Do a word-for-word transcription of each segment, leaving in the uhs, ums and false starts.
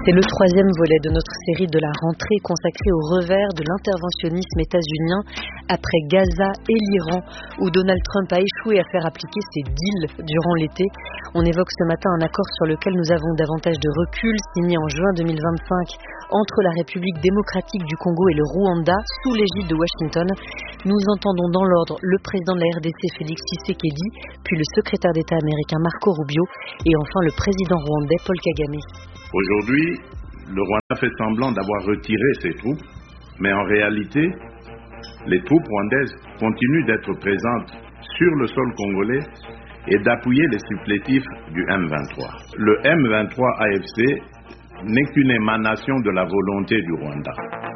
C'est le troisième volet de notre série de la rentrée consacrée au revers de l'interventionnisme états-unien après Gaza et l'Iran, où Donald Trump a échoué à faire appliquer ses deals durant l'été. On évoque ce matin un accord sur lequel nous avons davantage de recul, signé en juin deux mille vingt-cinq entre la République démocratique du Congo et le Rwanda, sous l'égide de Washington. Nous entendons dans l'ordre le président de la R D C Félix Tshisekedi, puis le secrétaire d'État américain Marco Rubio et enfin le président rwandais Paul Kagame. Aujourd'hui, le Rwanda fait semblant d'avoir retiré ses troupes, mais en réalité, les troupes rwandaises continuent d'être présentes sur le sol congolais et d'appuyer les supplétifs du M vingt-trois. Le M vingt-trois A F C n'est qu'une émanation de la volonté du Rwanda.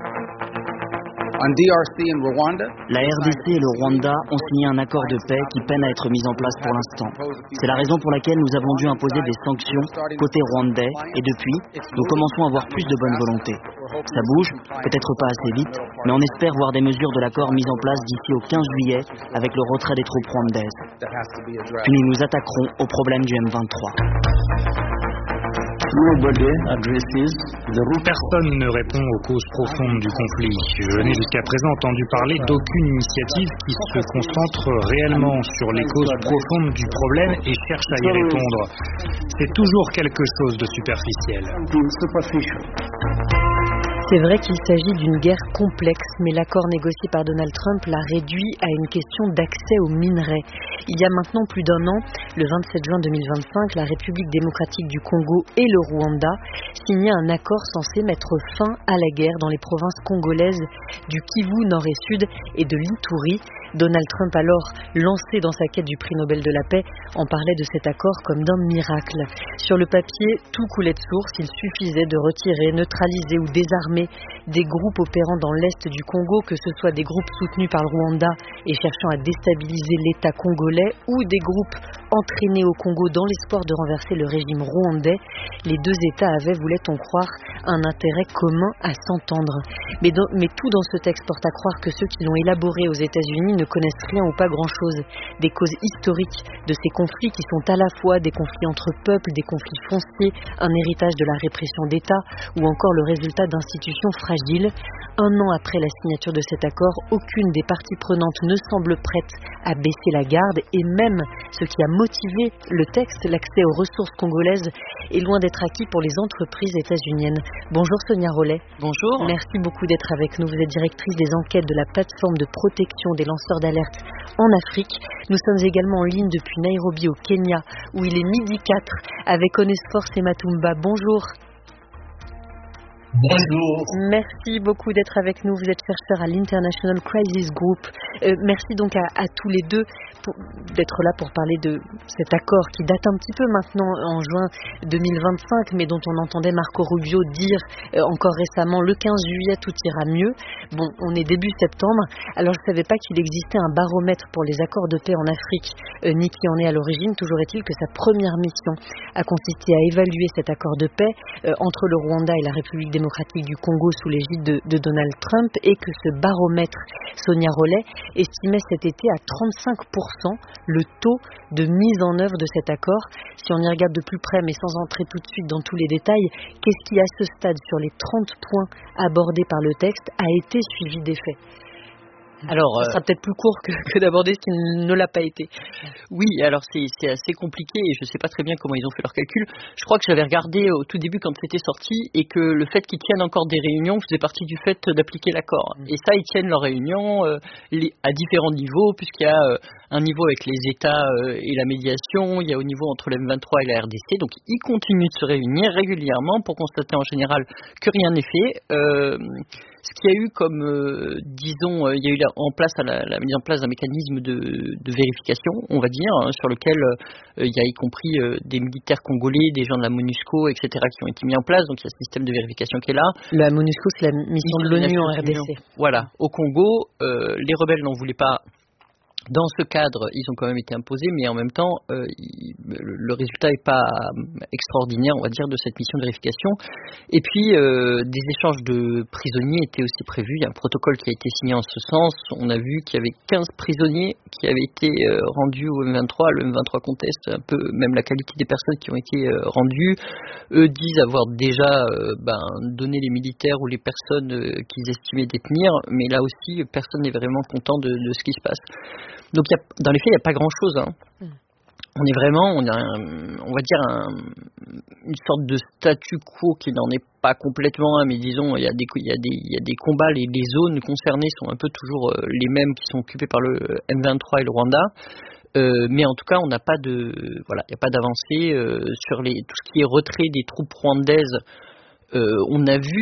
La R D C et le Rwanda ont signé un accord de paix qui peine à être mis en place pour l'instant. C'est la raison pour laquelle nous avons dû imposer des sanctions côté rwandais et depuis, nous commençons à avoir plus de bonne volonté. Ça bouge, peut-être pas assez vite, mais on espère voir des mesures de l'accord mises en place d'ici au quinze juillet avec le retrait des troupes rwandaises. Puis nous nous attaquerons au problème du M vingt-trois. Personne ne répond aux causes profondes du conflit. Je n'ai jusqu'à présent entendu parler d'aucune initiative qui se concentre réellement sur les causes profondes du problème et cherche à y répondre. C'est toujours quelque chose de superficiel. C'est vrai qu'il s'agit d'une guerre complexe, mais l'accord négocié par Donald Trump l'a réduit à une question d'accès aux minerais. Il y a maintenant plus d'un an, le vingt-sept juin deux mille vingt-cinq, la République démocratique du Congo et le Rwanda signaient un accord censé mettre fin à la guerre dans les provinces congolaises du Kivu Nord et Sud et de l'Ituri. Donald Trump, alors lancé dans sa quête du prix Nobel de la paix, en parlait de cet accord comme d'un miracle. Sur le papier, tout coulait de source. Il suffisait de retirer, neutraliser ou désarmer des groupes opérant dans l'est du Congo, que ce soit des groupes soutenus par le Rwanda et cherchant à déstabiliser l'État congolais ou des groupes entraînés au Congo dans l'espoir de renverser le régime rwandais. Les deux États avaient, voulait-on croire, un intérêt commun à s'entendre. Mais, dans, mais tout dans ce texte porte à croire que ceux qui l'ont élaboré aux États-Unis ne connaissent rien ou pas grand-chose des causes historiques de ces conflits qui sont à la fois des conflits entre peuples, des conflits fonciers, un héritage de la répression d'État ou encore le résultat d'institutions fragiles. Un an après la signature de cet accord, aucune des parties prenantes ne semble prête à baisser la garde et même ce qui a motivé le texte, l'accès aux ressources congolaises, est loin d'être acquis pour les entreprises états-uniennes. Bonjour Sonia Rollet. Bonjour. Merci beaucoup d'être avec nous. Vous êtes directrice des enquêtes de la plateforme de protection des lanceurs d'alerte en Afrique. Nous sommes également en ligne depuis Nairobi au Kenya où il est midi quatre avec Onesphore Sematumba. Bonjour. Bonjour. Merci beaucoup d'être avec nous. Vous êtes chercheur à l'International Crisis Group. Euh, merci donc à, à tous les deux pour, d'être là pour parler de cet accord qui date un petit peu maintenant en juin deux mille vingt-cinq, mais dont on entendait Marco Rubio dire euh, encore récemment le quinze juillet tout ira mieux. Bon, on est début septembre, alors je ne savais pas qu'il existait un baromètre pour les accords de paix en Afrique, euh, ni qui en est à l'origine. Toujours est-il que sa première mission a consisté à évaluer cet accord de paix euh, entre le Rwanda et la République démocratique démocratique du Congo sous l'égide de, de Donald Trump et que ce baromètre, Sonia Rollet, estimait cet été à trente-cinq pour cent le taux de mise en œuvre de cet accord. Si on y regarde de plus près, mais sans entrer tout de suite dans tous les détails, qu'est-ce qui à ce stade, sur les trente points abordés par le texte, a été suivi des faits ? Alors, ça sera peut-être plus court que, que d'aborder ce qui ne l'a pas été. Oui, alors c'est, c'est assez compliqué et je ne sais pas très bien comment ils ont fait leurs calculs. Je crois que j'avais regardé au tout début quand c'était sorti et que le fait qu'ils tiennent encore des réunions faisait partie du fait d'appliquer l'accord. Et ça, ils tiennent leurs réunions euh, les, à différents niveaux, puisqu'il y a euh, un niveau avec les États euh, et la médiation, il y a au niveau entre le M vingt-trois et la R D C. Donc, ils continuent de se réunir régulièrement pour constater en général que rien n'est fait. Euh, Ce qu'il y a eu comme, euh, disons, euh, il y a eu la, en place la, la mise en place d'un mécanisme de, de vérification, on va dire, hein, sur lequel euh, il y a y compris euh, des militaires congolais, des gens de la MONUSCO, et cetera, qui ont été mis en place. Donc il y a ce système de vérification qui est là. La MONUSCO, c'est la mission de l'ONU en R D C. Voilà. Au Congo, euh, les rebelles n'en voulaient pas Dans ce cadre, ils ont quand même été imposés, mais en même temps, euh, il, le résultat n'est pas extraordinaire, on va dire, de cette mission de vérification. Et puis, euh, des échanges de prisonniers étaient aussi prévus. Il y a un protocole qui a été signé en ce sens. On a vu qu'il y avait quinze prisonniers qui avaient été euh, rendus au M vingt-trois. Le M vingt-trois conteste un peu même la qualité des personnes qui ont été euh, rendues. Eux disent avoir déjà euh, ben, donné les militaires ou les personnes euh, qu'ils estimaient détenir, mais là aussi, personne n'est vraiment content de, de ce qui se passe. Donc, y a, dans les faits, il n'y a pas grand-chose. Hein. Mm. On est vraiment, on a, un, on va dire, un, une sorte de statu quo qui n'en est pas complètement un, mais disons, il y a des, il y a des, il y a des combats, les, les zones concernées sont un peu toujours euh, les mêmes qui sont occupées par le M vingt-trois et le Rwanda. Euh, mais en tout cas, on n'a pas de, voilà, il n'y a pas d'avancée euh, sur les, tout ce qui est retrait des troupes rwandaises. Euh, on a vu